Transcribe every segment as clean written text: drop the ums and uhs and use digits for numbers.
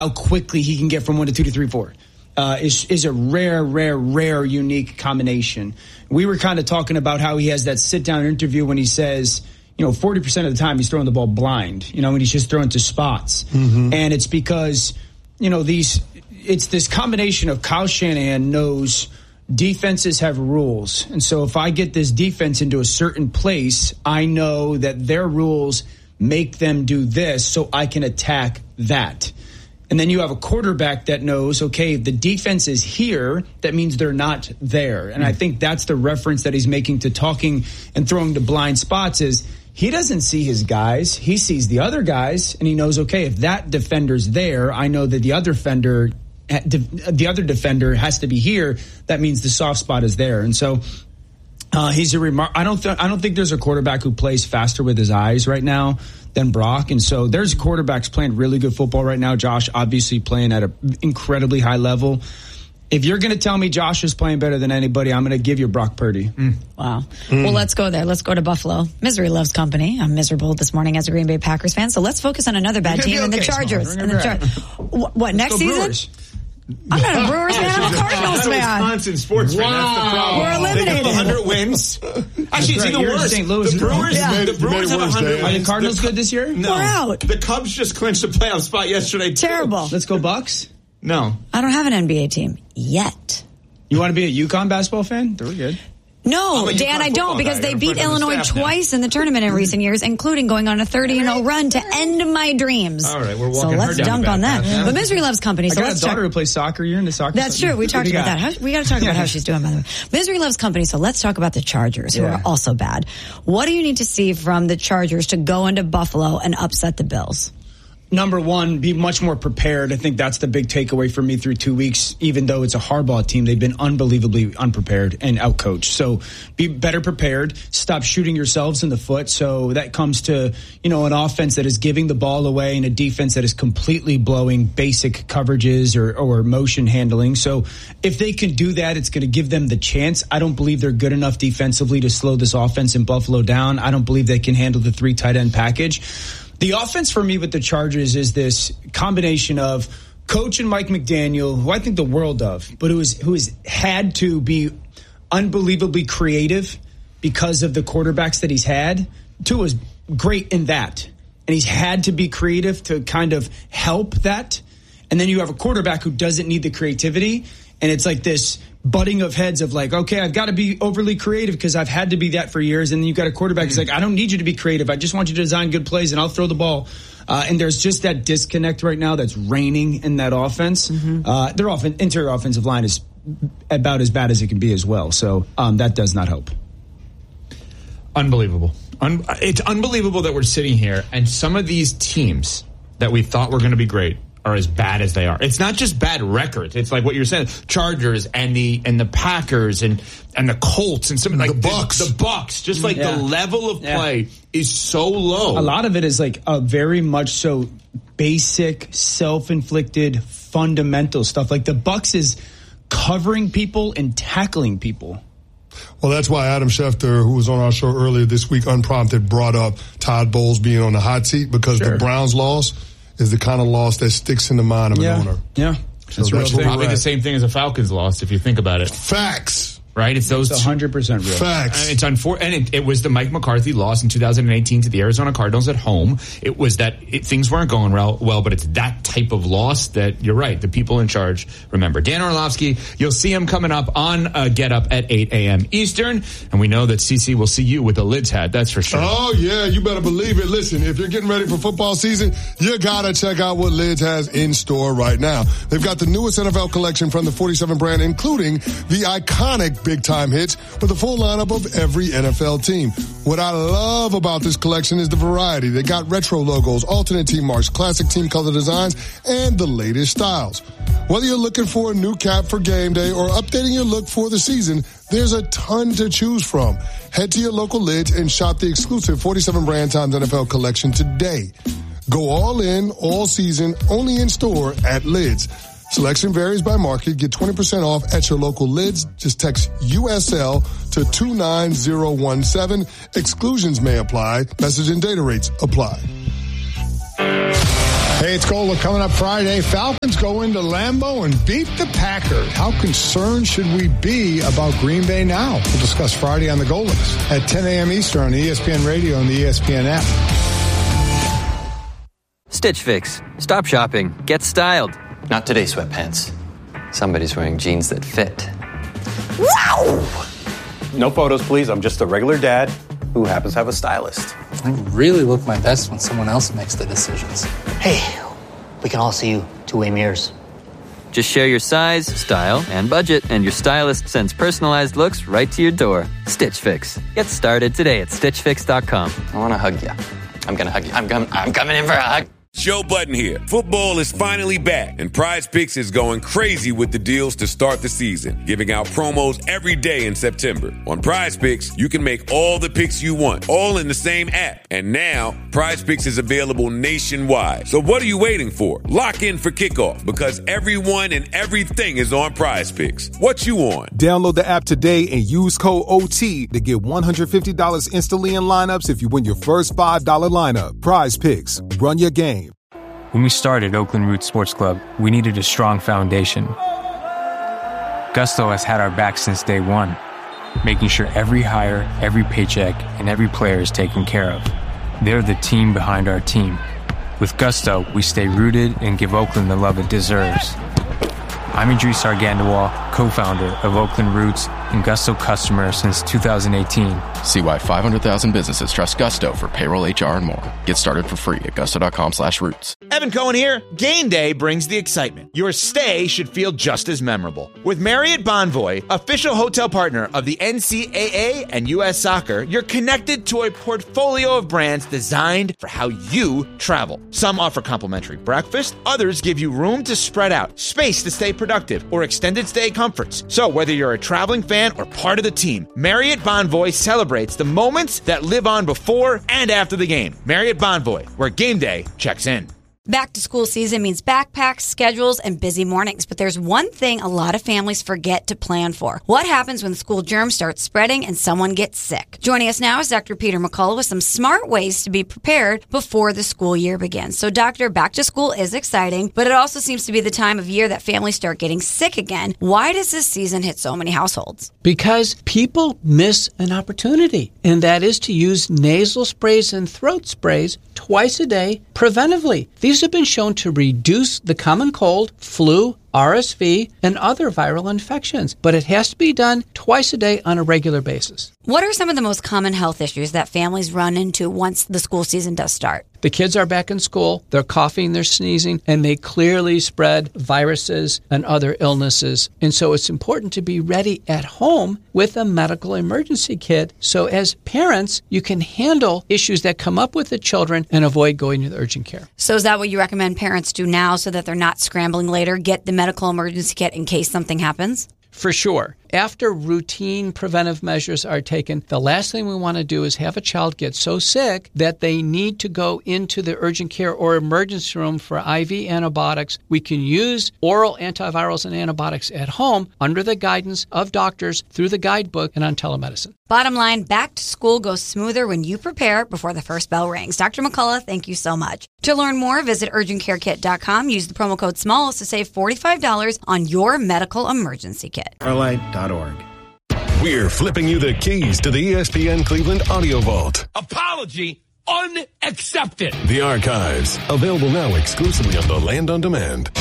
how quickly he can get from 1 to 2 to 3, 4. Is a rare, unique combination. We were kind of talking about how he has that sit-down interview when he says, 40% of the time he's throwing the ball blind, when he's just throwing to spots. Mm-hmm. And it's because, it's this combination of Kyle Shanahan knows defenses have rules. And so if I get this defense into a certain place, I know that their rules make them do this so I can attack that. And then you have a quarterback that knows, okay, the defense is here. That means they're not there. And I think that's the reference that he's making to talking and throwing to blind spots is he doesn't see his guys. He sees the other guys, and he knows, okay, if that defender's there, I know that the other defender has to be here. That means the soft spot is there. And so he's I don't think there's a quarterback who plays faster with his eyes right now than Brock. And so there's quarterbacks playing really good football right now. Josh obviously playing at an incredibly high level. If you're going to tell me Josh is playing better than anybody, I'm going to give you Brock Purdy. Wow. Well, let's go there. Let's go to Buffalo. Misery loves company. I'm miserable this morning as a Green Bay Packers fan. So let's focus on another bad team and the Chargers. What, next season? Brewers. I'm not a Brewers fan. I'm a Cardinals fan. Wisconsin sports fan. That's the problem. We're eliminated. They have 100 wins. Actually, it's even worse. St. Louis. The Brewers have 100 wins. Are the Cardinals good this year? No. We're out. The Cubs just clinched a playoff spot yesterday. Terrible. Let's go Bucks. No. I don't have an NBA team yet. You want to be a UConn basketball fan? They're good. No, Dan, I don't, because they beat Illinois twice in the tournament in recent years, including going on a 30-0 run to end my dreams. All right, we're walking so let's dunk on that. Yeah. But Misery loves company. So I got a daughter who plays soccer. You're into soccer. That's true. We talked about that. We got to talk about how she's doing, by the way. Misery loves company. So let's talk about the Chargers, who are also bad. What do you need to see from the Chargers to go into Buffalo and upset the Bills? Number one, be much more prepared. I think that's the big takeaway for me through 2 weeks. Even though it's a Harbaugh team, they've been unbelievably unprepared and outcoached. So be better prepared. Stop shooting yourselves in the foot. So that comes to, an offense that is giving the ball away and a defense that is completely blowing basic coverages or motion handling. So if they can do that, it's going to give them the chance. I don't believe they're good enough defensively to slow this offense in Buffalo down. I don't believe they can handle the 3 tight end package. The offense for me with the Chargers is this combination of coach and Mike McDaniel, who I think the world of, but who has had to be unbelievably creative because of the quarterbacks that he's had. Tua is great in that. And he's had to be creative to kind of help that. And then you have a quarterback who doesn't need the creativity. And it's like this butting of heads of like, okay, I've got to be overly creative because I've had to be that for years. And then you've got a quarterback who's like, I don't need you to be creative. I just want you to design good plays and I'll throw the ball. And there's just that disconnect right now that's reigning in that offense. Mm-hmm. Their interior offensive line is about as bad as it can be as well. So that does not help. Unbelievable. It's unbelievable that we're sitting here and some of these teams that we thought were going to be great are as bad as they are. It's not just bad records. It's like what you're saying, Chargers and the Packers and the Colts and some like the Bucks. The Bucks. Just like the level of play is so low. A lot of it is like a very much so basic, self-inflicted, fundamental stuff. Like the Bucks is covering people and tackling people. Well, that's why Adam Schefter, who was on our show earlier this week, unprompted, brought up Todd Bowles being on the hot seat because the Browns loss is the kind of loss that sticks in the mind of an owner. Yeah. So that's probably the same thing as a Falcons loss, if you think about it. Facts. Right? It's those 100% real. Facts. It's unfortunate. It was the Mike McCarthy loss in 2018 to the Arizona Cardinals at home. It was that things weren't going well, but it's that type of loss that you're right. The people in charge remember. Dan Orlovsky, you'll see him coming up on Get Up at 8 a.m. Eastern. And we know that CC will see you with a Lids hat. That's for sure. Oh, yeah. You better believe it. Listen, if you're getting ready for football season, you got to check out what Lids has in store right now. They've got the newest NFL collection from the 47 brand, including the iconic big-time hits with a full lineup of every NFL team. What I love about this collection is the variety. They got retro logos, alternate team marks, classic team color designs, and the latest styles. Whether you're looking for a new cap for game day or updating your look for the season, there's a ton to choose from. Head to your local Lids and shop the exclusive 47 brand times NFL collection today. Go all in, all season, only in store at Lids. Selection varies by market. Get 20% off at your local Lids. Just text USL to 29017. Exclusions may apply. Message and data rates apply. Hey, it's Gola coming up Friday. Falcons go into Lambeau and beat the Packers. How concerned should we be about Green Bay now? We'll discuss Friday on the Golas at 10 a.m. Eastern on ESPN Radio and the ESPN app. Stitch Fix. Stop shopping. Get styled. Not today, sweatpants. Somebody's wearing jeans that fit. Wow! No photos, please. I'm just a regular dad who happens to have a stylist. I really look my best when someone else makes the decisions. Hey, we can all see you two-way mirrors. Just share your size, style, and budget, and your stylist sends personalized looks right to your door. Stitch Fix. Get started today at StitchFix.com. I want to hug you. I'm going to hug you. I'm coming in for a hug. Joe Budden here. Football is finally back, and Prize Picks is going crazy with the deals to start the season, giving out promos every day in September. On Prize Picks, you can make all the picks you want, all in the same app. And now, Prize Picks is available nationwide. So what are you waiting for? Lock in for kickoff, because everyone and everything is on Prize Picks. What you on? Download the app today and use code OT to get $150 instantly in lineups if you win your first $5 lineup. Prize Picks. Run your game. When we started Oakland Roots Sports Club, we needed a strong foundation. Gusto has had our back since day one, making sure every hire, every paycheck, and every player is taken care of. They're the team behind our team. With Gusto, we stay rooted and give Oakland the love it deserves. I'm Idris Argandawal, co-founder of Oakland Roots and Gusto customer since 2018. See why 500,000 businesses trust Gusto for payroll, HR, and more. Get started for free at gusto.com/roots. Evan Cohen here. Game day brings the excitement. Your stay should feel just as memorable. With Marriott Bonvoy, official hotel partner of the NCAA and U.S. Soccer, you're connected to a portfolio of brands designed for how you travel. Some offer complimentary breakfast, others give you room to spread out, space to stay productive, or extended stay comforts. So whether you're a traveling fan or part of the team, Marriott Bonvoy celebrates the moments that live on before and after the game. Marriott Bonvoy, where game day checks in. Back to school season means backpacks, schedules, and busy mornings. But there's one thing a lot of families forget to plan for. What happens when school germs start spreading and someone gets sick? Joining us now is Dr. Peter McCullough with some smart ways to be prepared before the school year begins. So, Doctor, back to school is exciting, but it also seems to be the time of year that families start getting sick again. Why does this season hit so many households? Because people miss an opportunity, and that is to use nasal sprays and throat sprays twice a day preventively. These have been shown to reduce the common cold, flu, RSV, and other viral infections, but it has to be done twice a day on a regular basis. What are some of the most common health issues that families run into once the school season does start? The kids are back in school, they're coughing, they're sneezing, and they clearly spread viruses and other illnesses. And so it's important to be ready at home with a medical emergency kit. So as parents, you can handle issues that come up with the children and avoid going to the urgent care. So is that what you recommend parents do now so that they're not scrambling later? Get the medical emergency kit in case something happens? For sure. After routine preventive measures are taken, the last thing we want to do is have a child get so sick that they need to go into the urgent care or emergency room for IV antibiotics. We can use oral antivirals and antibiotics at home under the guidance of doctors through the guidebook and on telemedicine. Bottom line, back to school goes smoother when you prepare before the first bell rings. Dr. McCullough, thank you so much. To learn more, visit urgentcarekit.com. Use the promo code SMALLS to save $45 on your medical emergency kit. Starlight.org. We're flipping you the keys to the ESPN Cleveland Audio Vault. Apology unaccepted. The archives, available now exclusively on the Land on Demand.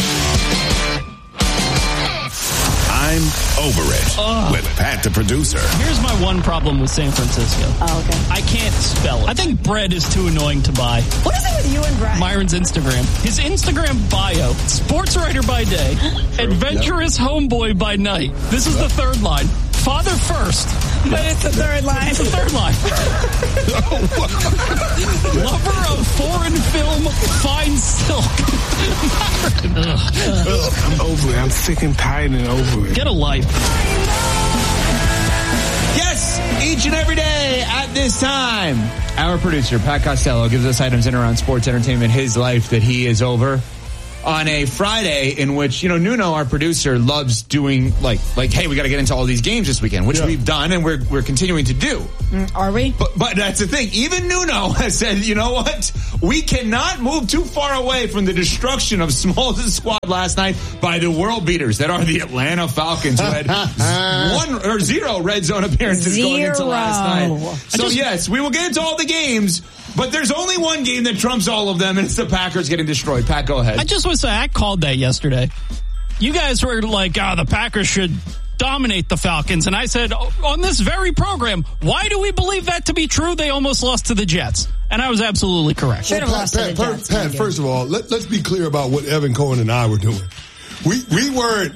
I'm Over It with Pat the producer. Here's my one problem with San Francisco. Oh, okay. I can't spell it. I think bread is too annoying to buy. What is it with you and Brett? Myron's Instagram. His Instagram bio, sports writer by day, adventurous homeboy by night. This is the third line. Father first. But it's the third line. It's the third line. Lover of foreign film, fine silk. I'm over it. I'm sick and tired and over it. Get a life. Yes, each and every day at this time, our producer, Pat Costello, gives us items in around sports entertainment, his life that he is over. on a Friday in which, Nuno, our producer, loves doing like, hey, we got to get into all these games this weekend, which we've done and we're continuing to do. Are we? But that's the thing. Even Nuno has said, you know what? We cannot move too far away from the destruction of Smalls' squad last night by the world beaters that are the Atlanta Falcons, who had 1 or 0 red zone appearances going into last night. So yes, we will get into all the games, but there's only one game that trumps all of them, and it's the Packers getting destroyed. Pat, go ahead. I just want to say, I called that yesterday. You guys were like, the Packers should dominate the Falcons. And I said, on this very program, why do we believe that to be true? They almost lost to the Jets. And I was absolutely correct. Should have lost to the Jets. Pat, first of all, let's be clear about what Evan Cohen and I were doing. We weren't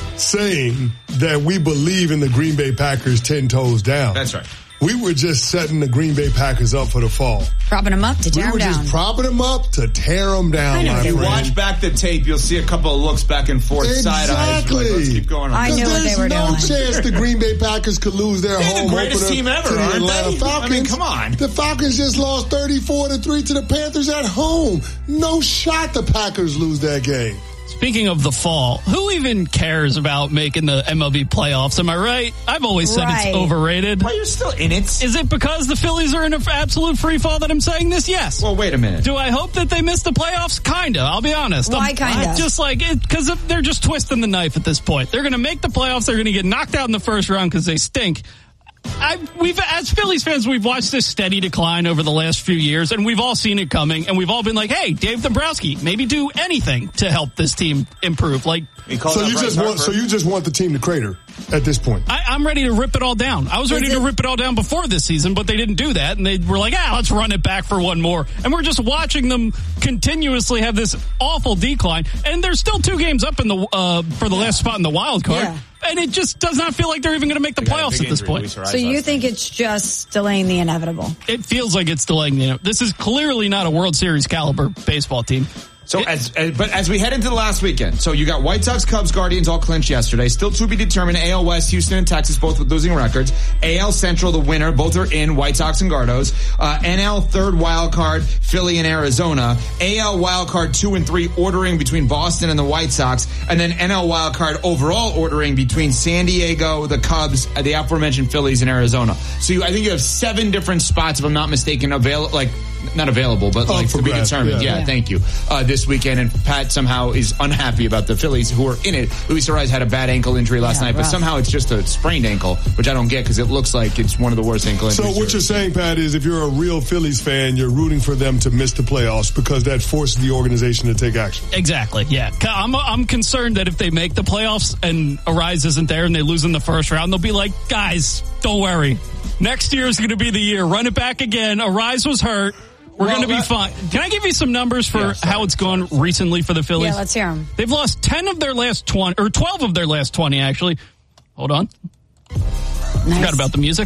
saying that we believe in the Green Bay Packers 10 toes down. That's right. We were just setting the Green Bay Packers up for the fall. Propping them up to tear them down. We were just propping them up to tear them down. If you watch back the tape, you'll see a couple of looks back and forth, side eyes. Like, let's keep going on. I knew what they were doing. There's no chance the Green Bay Packers could lose their home opener. They're the greatest team ever, to the aren't Atlanta they? Falcons. I mean, come on. The Falcons just lost 34-3 to the Panthers at home. No shot the Packers lose that game. Speaking of the fall, who even cares about making the MLB playoffs? Am I right? I've always said it's overrated. Why you're still in it? Is it because the Phillies are in an absolute free fall that I'm saying this? Yes. Well, wait a minute. Do I hope that they miss the playoffs? Kinda. I'll be honest. Why kinda? Just like it, because they're just twisting the knife at this point. They're going to make the playoffs. They're going to get knocked out in the first round because they stink. We've, as Phillies fans, we've watched this steady decline over the last few years, and we've all seen it coming, and we've all been like, hey, Dave Dombrowski, maybe do anything to help this team improve. So you just want the team to crater at this point? I'm ready to rip it all down. I was ready to rip it all down before this season, but they didn't do that, and they were like, let's run it back for one more. And we're just watching them continuously have this awful decline, and they're still 2 games up in the for the last spot in the wild card. Yeah. And it just does not feel like they're even going to make the playoffs at this point. So you think it's just delaying the inevitable? It feels like it's delaying the inevitable. This is clearly not a World Series caliber baseball team. So as we head into the last weekend, so you got White Sox, Cubs, Guardians all clinched yesterday. Still to be determined. AL West, Houston and Texas both with losing records. AL Central, the winner, both are in, White Sox and Gardos. NL third wild card, Philly and Arizona. AL wild card 2 and 3 ordering between Boston and the White Sox, and then NL wild card overall ordering between San Diego, the Cubs, the aforementioned Phillies and Arizona. So I think you have 7 different spots, if I'm not mistaken, not available, but to be determined. Yeah, thank you. This weekend, and Pat somehow is unhappy about the Phillies who are in it. Luis Arraez had a bad ankle injury last night, but somehow it's just a sprained ankle, which I don't get because it looks like it's one of the worst ankle injuries. So what you're saying, Pat, is if you're a real Phillies fan, you're rooting for them to miss the playoffs because that forces the organization to take action. Exactly, yeah. I'm concerned that if they make the playoffs and Arraez isn't there and they lose in the first round, they'll be like, guys, don't worry. Next year is going to be the year. Run it back again. Arraez was hurt. We're going to be fine. Can I give you some numbers for how it's gone recently for the Phillies? Yeah, let's hear them. They've lost 10 of their last 20, or 12 of their last 20, actually. Hold on. Nice. Forgot about the music.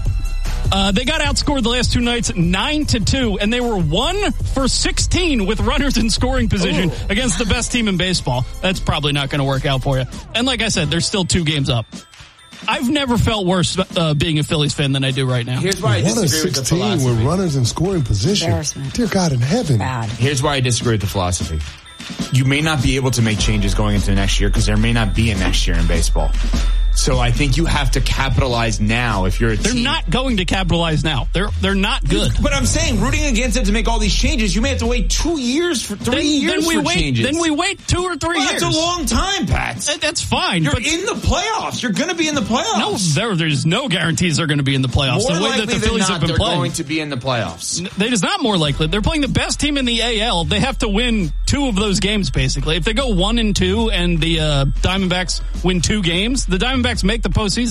They got outscored the last 2 nights 9-2, and they were 1 for 16 with runners in scoring position against the best team in baseball. That's probably not going to work out for you. And like I said, they're still 2 games up. I've never felt worse being a Phillies fan than I do right now. Here's why I disagree with the philosophy. 16 with runners in scoring position. Dear God in heaven. Bad. Here's why I disagree with the philosophy. You may not be able to make changes going into next year because there may not be a next year in baseball. So I think you have to capitalize now if you're a team. They're not going to capitalize now. They're not good. But I'm saying, rooting against them to make all these changes, you may have to wait 2 years for 3 years for changes. Then we wait 2 or 3 years. That's a long time, Pat. That's fine. You're in the playoffs. You're going to be in the playoffs. No, there's no guarantees they're going to be in the playoffs. More the way likely that the Phillies than not, have been they're playing. going to be in the playoffs. It is not more likely. They're playing the best team in the AL. They have to win 2 of those games, basically. If they go 1-2 and the Diamondbacks win 2 games, the Diamondbacks make the postseason.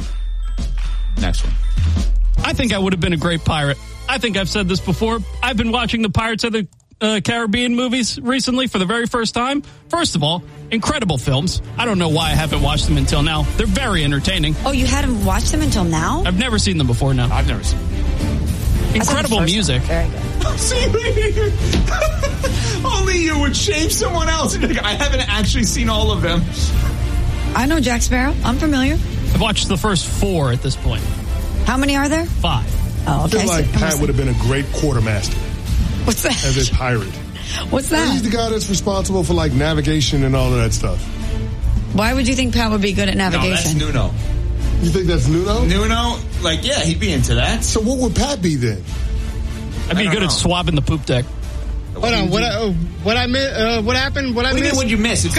Next one. I think I would have been a great Pirate. I think I've said this before. I've been watching the Pirates of the Caribbean movies recently for the very first time. First of all, incredible films. I don't know why I haven't watched them until now. They're very entertaining. Oh, you hadn't watched them until now? I've never seen them before now. I've never seen them. Incredible music. Very good. See, only you would shame someone else. I haven't actually seen all of them. I know Jack Sparrow. I'm familiar. I've watched the first 4 at this point. How many are there? 5. Oh, okay. I feel like Pat would have been a great quartermaster. What's that? As a pirate. What's that? He's the guy that's responsible for like navigation and all of that stuff. Why would you think Pat would be good at navigation? No, that's Nuno. You think that's Nuno? Nuno, he'd be into that. So what would Pat be then? I'd be good at swabbing the poop deck. Hold on, what happened? What do you mean what'd you miss? It's